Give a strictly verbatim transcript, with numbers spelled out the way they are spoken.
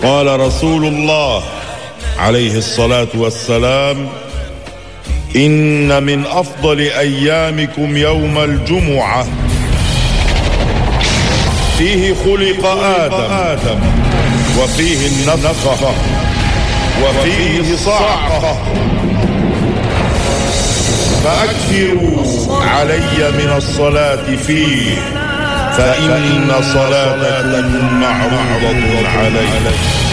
قال رسول الله عليه الصلاة والسلام: إن من أفضل أيامكم يوم الجمعة، فيه خلق آدم وفيه النفخة وفيه الصعقة، فأكثروا علي من الصلاة فيه، فإن صلاتكم معروضة علي.